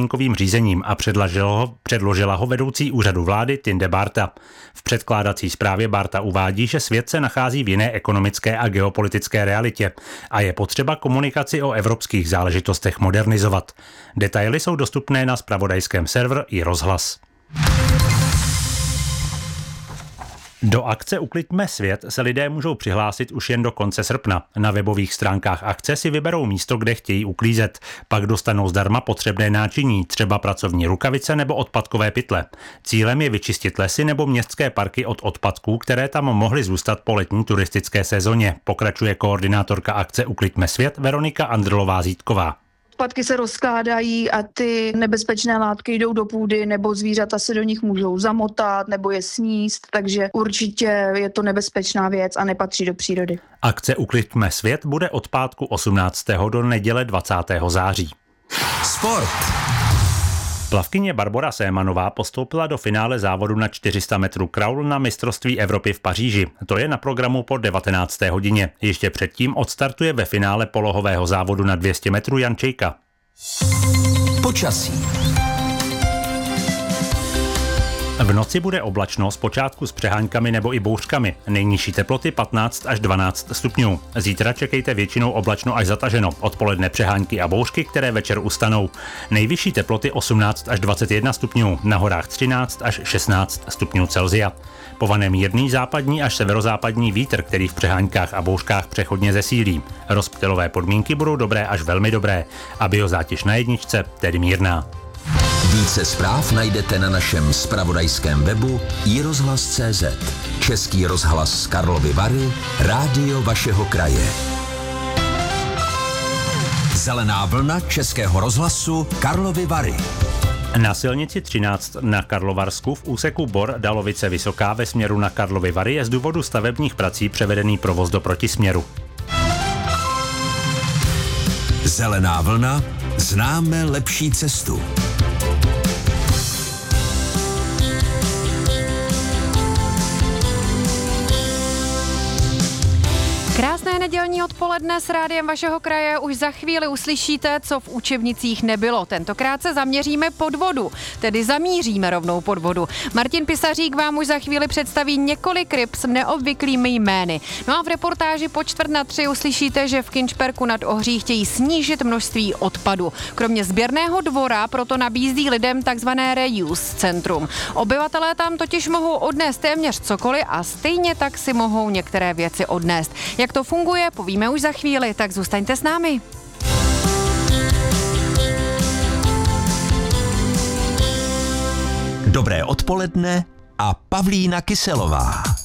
připomínkovým řízením a předložila ho vedoucí úřadu vlády Tinde Barta. V předkládací zprávě Barta uvádí, že svět se nachází v jiné ekonomické a geopolitické realitě a je potřeba komunikaci o evropských záležitostech modernizovat. Detaily jsou dostupné na zpravodajském serveru iRozhlas. Do akce Ukliďme svět se lidé můžou přihlásit už jen do konce srpna. Na webových stránkách akce si vyberou místo, kde chtějí uklízet. Pak dostanou zdarma potřebné náčiní, třeba pracovní rukavice nebo odpadkové pytle. Cílem je vyčistit lesy nebo městské parky od odpadků, které tam mohly zůstat po letní turistické sezóně, pokračuje koordinátorka akce Ukliďme svět Veronika Andrlová-Zítková. Odpadky se rozkládají a ty nebezpečné látky jdou do půdy, nebo zvířata se do nich můžou zamotat nebo je sníst, takže určitě je to nebezpečná věc a nepatří do přírody. Akce Ukliďme svět bude od pátku 18. do neděle 20. září. Sport. Plavkyně Barbora Sémanová postoupila do finále závodu na 400 metrů kraul na mistrovství Evropy v Paříži. To je na programu po 19. hodině. Ještě předtím odstartuje ve finále polohového závodu na 200 metrů Jan Čejka. Počasí. V noci bude oblačno, zpočátku s přeháňkami nebo i bouřkami. Nejnižší teploty 15 až 12 stupňů. Zítra čekejte většinou oblačno až zataženo. Odpoledne přeháňky a bouřky, které večer ustanou. Nejvyšší teploty 18 až 21 stupňů, na horách 13 až 16 stupňů Celsia. Povane mírný západní až severozápadní vítr, který v přeháňkách a bouřkách přechodně zesílí. Rozptylové podmínky budou dobré až velmi dobré a biozátěž na jedničce, tedy mírná. Více zpráv najdete na našem zpravodajském webu iRozhlas.cz. Český rozhlas z Karlovy Vary, rádio vašeho kraje. Zelená vlna Českého rozhlasu Karlovy Vary. Na silnici 13 na Karlovarsku v úseku Bor Dalovice Vysoká ve směru na Karlovy Vary je z důvodu stavebních prací převedený provoz do protisměru. Zelená vlna, známe lepší cestu. Krásné nedělní odpoledne s rádiem vašeho kraje. Už za chvíli uslyšíte, co v učebnicích nebylo. Tentokrát se zaměříme pod vodu, tedy zamíříme rovnou pod vodu. Martin Pisařík vám už za chvíli představí několik ryb s neobvyklými jmény. No a v reportáži po 2:45 uslyšíte, že v Kinčperku nad Ohří chtějí snížit množství odpadu. Kromě sběrného dvora proto nabízí lidem takzvané reuse centrum. Obyvatelé tam totiž mohou odnést téměř cokoliv a stejně tak si mohou některé věci odnést. Jak to funguje, povíme už za chvíli, tak zůstaňte s námi. Dobré odpoledne a Pavlína Kyselová.